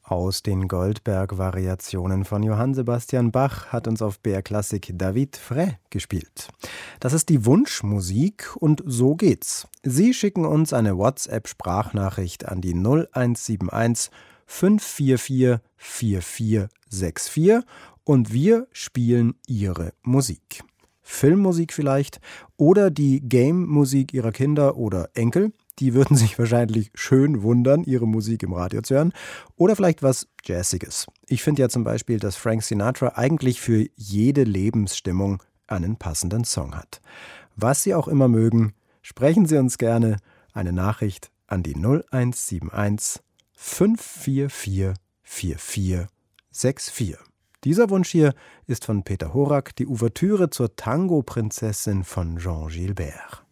Aus den Goldberg-Variationen von Johann Sebastian Bach hat uns auf BR Klassik David Frey gespielt. Das ist die Wunschmusik und so geht's. Sie schicken uns eine WhatsApp-Sprachnachricht an die 0171 544 4464 und wir spielen Ihre Musik. Filmmusik vielleicht oder die Game-Musik Ihrer Kinder oder Enkel. Die würden sich wahrscheinlich schön wundern, ihre Musik im Radio zu hören. Oder vielleicht was Jazziges. Ich finde ja zum Beispiel, dass Frank Sinatra eigentlich für jede Lebensstimmung einen passenden Song hat. Was Sie auch immer mögen, sprechen Sie uns gerne eine Nachricht an die 0171 544 4464. Dieser Wunsch hier ist von Peter Horak, die Ouvertüre zur Tango-Prinzessin von Jean Gilbert.